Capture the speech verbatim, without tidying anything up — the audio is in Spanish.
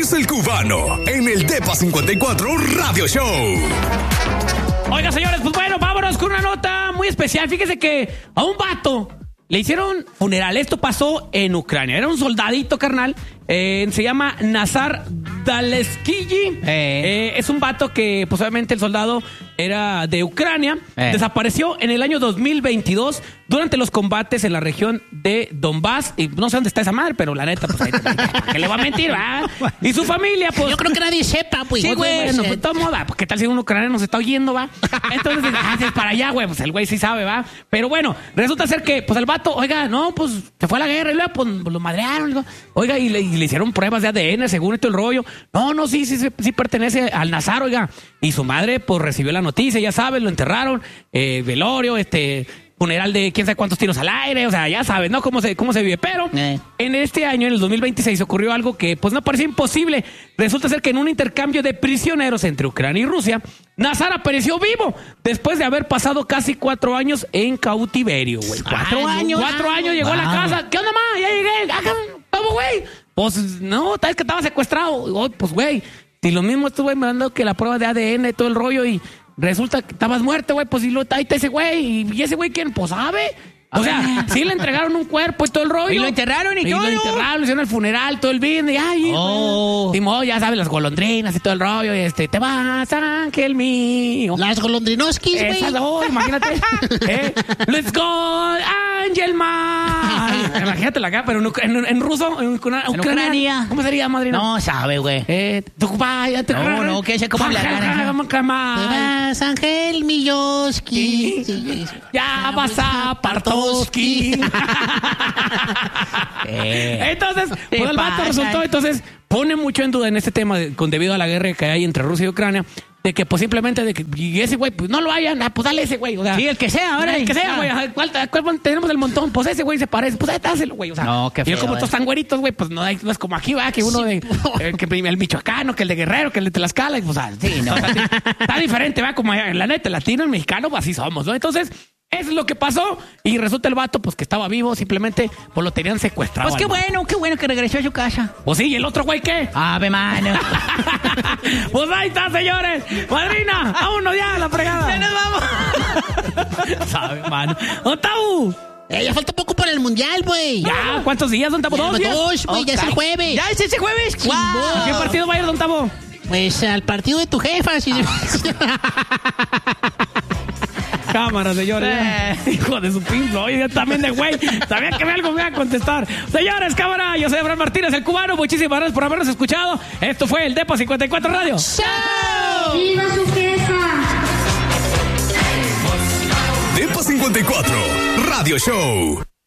es el cubano en el Depa cincuenta y cuatro Radio Show. Oiga, señores, pues bueno, vámonos con una nota muy especial. Fíjese que a un vato le hicieron funeral. Esto pasó en Ucrania. Era un soldadito, carnal. Eh, se llama Nazar Daleskyi. Eh. Eh, es un vato que, pues obviamente el soldado era de Ucrania. Eh. Desapareció en el año dos mil veintidós durante los combates en la región de Donbass. Y no sé dónde está esa madre, pero la neta, pues ahí, ¿qué le va a mentir, va? Y su familia, pues... Yo creo que nadie sepa, pues. Sí, güey, bueno, pues todo moda. Pues, ¿qué tal si un ucraniano nos está oyendo, va? Entonces, haces para allá, güey. Pues el güey sí sabe, va. Pero bueno, resulta ser que, pues el vato, oiga, no, pues se fue a la guerra y luego, pues lo madrearon. Oiga, y le, y le hicieron pruebas de A D N, según esto el rollo. No, no, sí, sí, sí, sí pertenece al Nazar, oiga. Y su madre, pues recibió la noticia, ya saben, lo enterraron, eh, velorio, este... funeral de quién sabe cuántos tiros al aire, o sea, ya sabes, ¿no? Cómo se, cómo se vive. Pero eh. en este año, en el dos mil veintiséis, ocurrió algo que pues no parecía imposible. Resulta ser que en un intercambio de prisioneros entre Ucrania y Rusia, Nazar apareció vivo después de haber pasado casi cuatro años en cautiverio, güey. ¿Cuatro Ay, años? Cuatro años, llegó wow. a la casa. ¿Qué onda, ma? Ya llegué. ¿Cómo, güey? Pues no, tal vez que estaba secuestrado. Oh, pues, güey, si lo mismo estuve mandando que la prueba de A D N y todo el rollo y... resulta que estabas muerto, güey, pues y lo, ahí está ese güey. ¿Y ese güey quién? Pues sabe. O sea, sí le entregaron un cuerpo y todo el rollo. Y lo enterraron y, y todo. Y lo enterraron, le hicieron el funeral, todo el bien. Y ay, oh. Timo, ya sabes, las golondrinas y todo el rollo. Y este, te vas, ángel mío. Las golondrinoskis, güey. Esas, oh, imagínate. ¿Eh? Let's go, Angel Man. Imagínate la acá, pero en, en, en ruso, en, en Ucrania. ¿Cómo sería, madrina? No sabe, güey. Eh, tú vaya, te No, no, que sé cómo hablar. Te vas, Ángel Milloski. Ya vas a Partoski. Entonces, pues el vato resultó, entonces pone mucho en duda en este tema de, con debido a la guerra que hay entre Rusia y Ucrania, de que pues simplemente de que y ese güey pues no lo hayan, pues dale ese güey, o sea, sí, el que sea, ahora el que sea, güey, ¿cuál, cuál tenemos el montón? Pues ese güey se parece, pues ahí dáselo, güey, o sea, no, qué feo, y como estos tan güeritos, güey, pues no, hay, no es como aquí, va, que uno sí, de eh, que el michoacano, que el de Guerrero, que el de Tlaxcala, y pues ah, sí, no, está, está diferente, va, como en la neta, el latino, el mexicano, pues así somos, ¿no? Entonces eso es lo que pasó y resulta el vato pues que estaba vivo, simplemente pues lo tenían secuestrado. Pues qué bueno, qué bueno que regresó a su casa. Pues sí, ¿y el otro güey qué? Ave mano. Pues ahí está, señores. Madrina, vámonos ya a la fregada. Ya nos vamos. Sabe, mano. ¡Otabu! Eh, ya falta poco para el mundial, güey. Ya, ¿cuántos días, don Tabo? ¿Dos días? Dos, güey, ya es el jueves. ¿Ya es ese jueves? Wow. ¿A qué partido va a ir, don Tabo? Pues al partido de tu jefa. Si... Cámara, señores. Eh. Hijo de su pinzo. Oye, también de güey. Sabía que algo me iba a contestar. Señores, cámara. Yo soy Abraham Martínez, el cubano. Muchísimas gracias por habernos escuchado. Esto fue el Depa cincuenta y cuatro Radio. ¡Chao! ¡Viva su jefa! Depa cincuenta y cuatro Radio Show.